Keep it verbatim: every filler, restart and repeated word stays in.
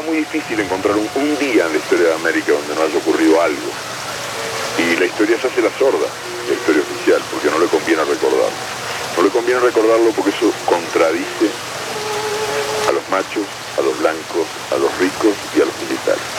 sería muy difícil encontrar un, un día en la historia de América donde no haya ocurrido algo. Y la historia se hace la sorda, la historia oficial, porque no le conviene recordarlo. No le conviene recordarlo porque eso contradice a los machos, a los blancos, a los ricos y a los militares.